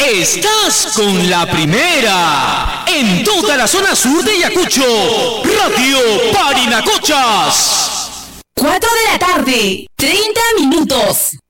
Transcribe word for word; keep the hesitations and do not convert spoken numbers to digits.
Estás con la primera en toda la zona sur de Ayacucho, Radio Parinacochas. cuatro de la tarde, treinta minutos.